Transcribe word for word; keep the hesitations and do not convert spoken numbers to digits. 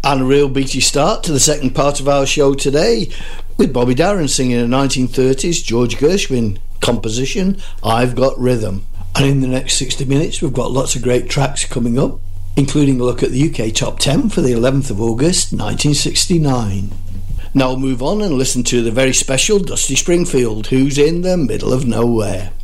And a real beachy start to the second part of our show today, with Bobby Darin singing a nineteen thirties George Gershwin composition, I've Got Rhythm. And in the next sixty minutes we've got lots of great tracks coming up, including a look at the U K Top ten for the eleventh of August nineteen sixty-nine. Now we'll move on and listen to the very special Dusty Springfield, Who's in the Middle of Nowhere.